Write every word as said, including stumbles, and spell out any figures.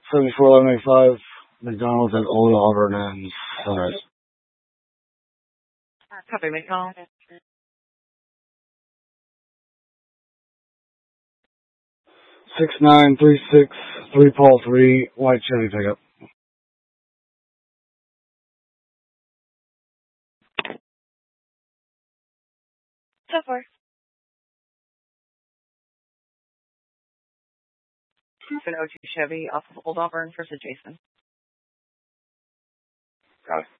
seventy-four eleven eighty-five, McDonald's at Old Auburn and Sunrise. Copy, McDonald's. six nine three six three Paul three, white Chevy pickup. So far. An O two Chevy off of Old Auburn for Jason. Got it.